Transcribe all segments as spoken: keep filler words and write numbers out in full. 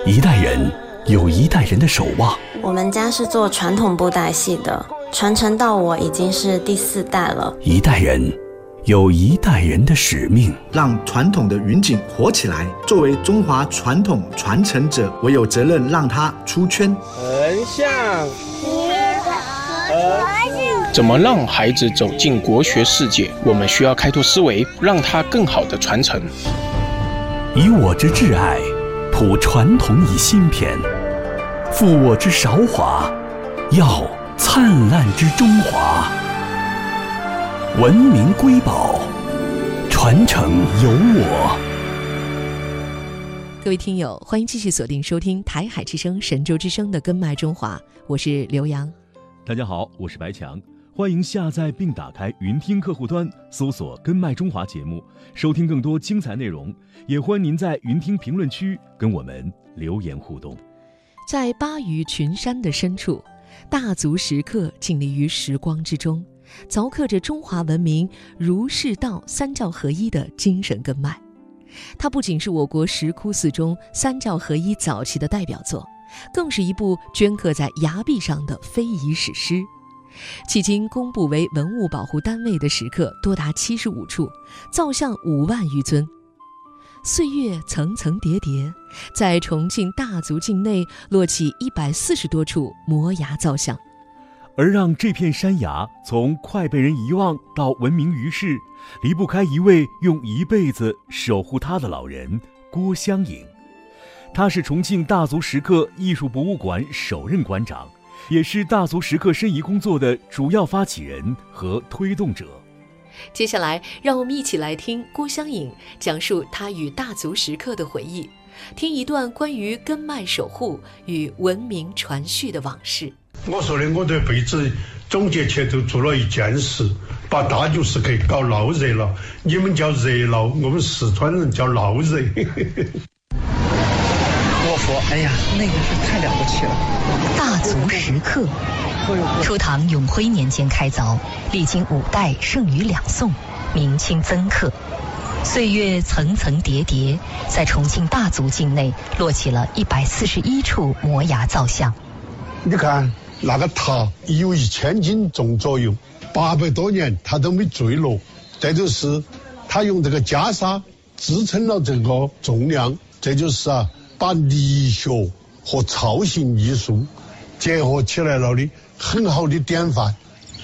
一代人有一代人的守望。 我们家是做传统布袋戏的，传承到我已经是第四代了。 一代人有一代人的使命， 让传统的云锦活起来。作为中华传统传承者，我有责任让它出圈。 横向， 怎么让孩子走进国学世界？我们需要开拓思维，让他更好的传承。 以我之挚爱，谱传统以新篇，复我之韶华，耀灿烂之中华。文明瑰宝，传承有我。 各位听友，欢迎继续锁定收听台海之声神州之声的根脉中华，我是刘洋。 大家好，我是白强，欢迎下载并打开云听客户端，搜索根脉中华节目，收听更多精彩内容。也欢迎您在云听评论区跟我们留言互动。 在巴渝群山的深处，大足石刻静立于时光之中，凿刻着中华文明儒释道三教合一的精神根脉。它不仅是我国石窟寺中三教合一早期的代表作，更是一部镌刻在崖壁上的非遗史诗。迄今公布为文物保护单位的石刻多达七十五处，造像五万余尊。岁月层层叠叠，在重庆大足境内落起一百四十多处摩崖造像。 而让这片山崖从快被人遗忘到闻名于世，离不开一位用一辈子守护它的老人郭湘颖。他是重庆大足石刻艺术博物馆首任馆长，也是大足石刻申遗工作的主要发起人和推动者。 接下来让我们一起来听郭湘颖讲述他与大足石刻的回忆，听一段关于根脉守护与文明传续的往事。 我说的，我这辈子总结起来都做了一件事，把大足石刻搞闹热了。你们叫热闹，我们四川人叫闹热。 我说，哎呀，那个是太了不起了。 大足石刻初唐永徽年间开凿，历经五代盛于两宋，明清增刻，岁月层层叠叠，在重庆大足境内落起了一百四十一处摩崖造像。 你看那个塔有一千斤重左右，八百多年它都没坠落。这就是它用这个袈裟支撑了这个重量，这就是啊，把理学和操行艺术结合起来了的很好的典范。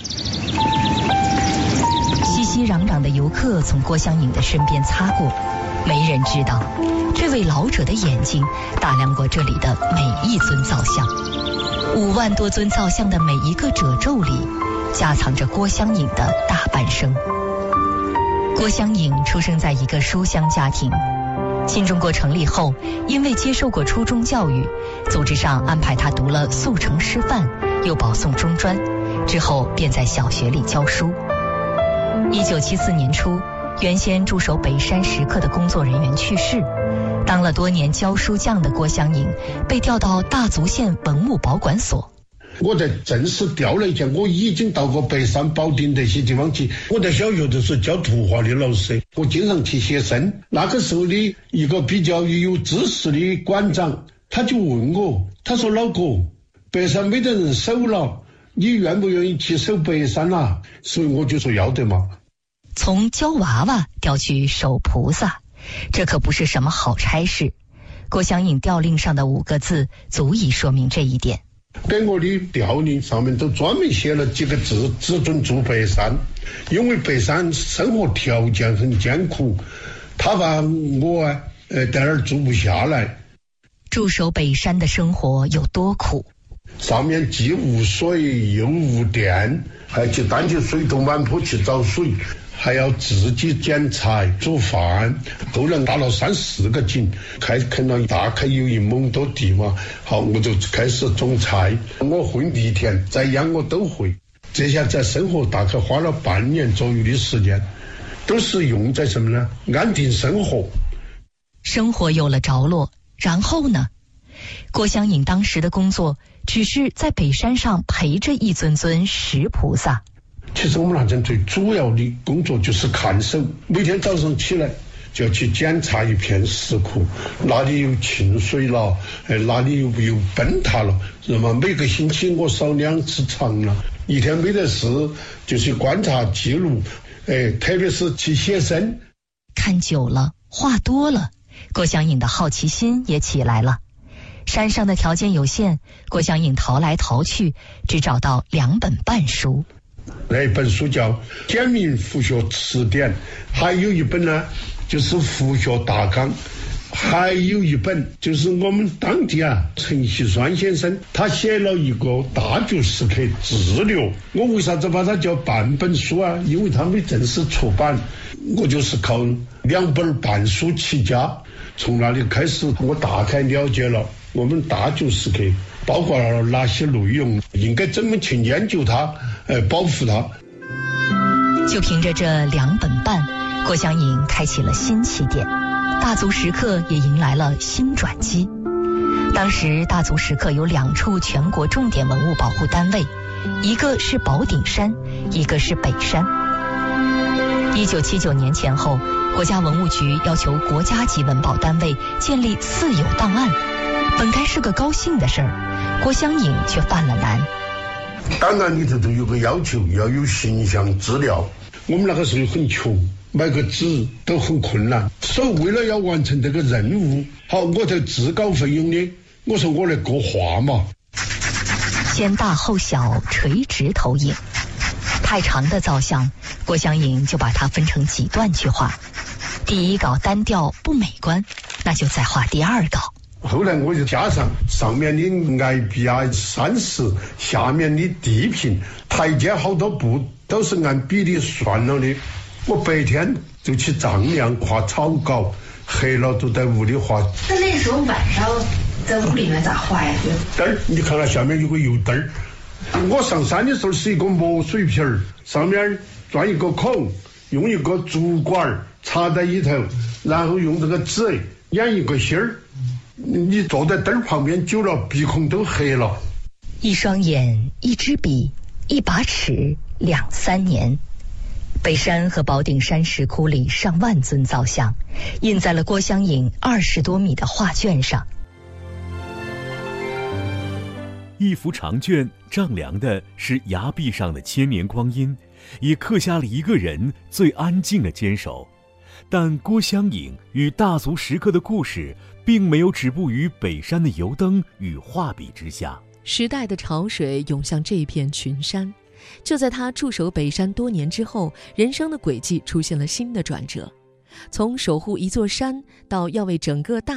熙熙攘攘的游客从郭湘颖的身边擦过，没人知道，这位老者的眼睛打量过这里的每一尊造像。五万多尊造像的每一个褶皱里，夹藏着郭湘颖的大半生。郭湘颖出生在一个书香家庭，新中国成立后，因为接受过初中教育，组织上安排他读了速成师范，又保送中专，之后便在小学里教书。一九七四年初，原先驻守北山石刻的工作人员去世，当了多年教书匠的郭湘颖被调到大足县文物保管所。 我在正式调了一下，我已经到过北山、保定这些地方去。我在小学的时候教图画的老师，我经常去写生。那个时候的一个比较有知识的馆长，他就问我，他说：“老哥，北山没得人守了，你愿不愿意去守北山啊？”所以我就说要得嘛。 从教娃娃调去守菩萨，这可不是什么好差事。郭湘颖调令上的五个字足以说明这一点。 给我的调令上面都专门写了几个字：只准住北山，因为北山生活条件很艰苦，他把我啊呃在那儿住不下来。 驻守北山的生活有多苦？ 上面既无水又无电，还去担起水桶满坡去找水，还要自己捡柴煮饭。后来打了三四个井，开垦了大概有一亩多地嘛。好，我就开始种菜，我会犁田，再养我都会。这下在生活大概花了半年左右的时间，都是用在什么呢？安定生活。 生活有了着落，然后呢？郭湘颖当时的工作只是在北山上陪着一尊尊石菩萨。 其实我们那阵最主要的工作就是看守，每天早上起来就要去检查一片石窟，哪里有浸水了，哎，哪里有有崩塌了。那么每个星期我扫两次场了，一天没得事就去观察记录，哎，特别是去写生。 看久了，话多了，郭湘颖的好奇心也起来了。山上的条件有限，郭湘颖淘来淘去，只找到两本半书。 那一本书叫《简明佛学词典》，还有一本呢就是《佛学大纲》，还有一本就是我们当地啊陈锡栓先生他写了一个《大觉石刻志略》。我为啥子把它叫半本书啊？因为它没正式出版，我就是靠两本半书起家。从那里开始，我大概了解了我们大觉石刻包括了哪些内容，应该怎么去研究它，呃，保护它。 就凭着这两本半，郭湘颖开启了新起点，大足石刻也迎来了新转机。当时大足石刻有两处全国重点文物保护单位，一个是宝顶山，一个是北山。一九七九年前后，国家文物局要求国家级文保单位建立私有档案，本该是个高兴的事儿，郭湘颖却犯了难。 档案里头都有个要求，要有形象资料。我们那个时候很穷，买个纸都很困难，所以为了要完成这个任务，好，我就自告奋勇的，我说我来国画嘛。 先大后小，垂直投影。太长的造像，郭湘颖就把它分成几段去画。第一稿单调不美观，那就再画第二稿。 后来我就加上上面的崖壁啊、山石，下面的地平，台阶好多步都是按比例算了的。我白天就去丈量画草稿，黑了都在屋里画。 那那时候晚上在屋里面咋画呀？ 灯儿，你看那下面有个油灯儿。我上山的时候是一个磨水瓶儿，上面钻一个孔，用一个竹管插在里头，然后用这个纸演一个心儿。你坐在灯旁边久了，鼻孔都黑了。 一双眼，一支笔，一把尺，两三年。北山和宝顶山石窟里上万尊造像，印在了郭湘颖二十多米的画卷上。 一幅长卷丈量的是崖壁上的千年光阴，也刻下了一个人最安静的坚守。但郭湘颖与大足石刻的故事并没有止步于北山的油灯与画笔之下。 时代的潮水涌向这片群山，就在他驻守北山多年之后，人生的轨迹出现了新的转折。从守护一座山到要为整个大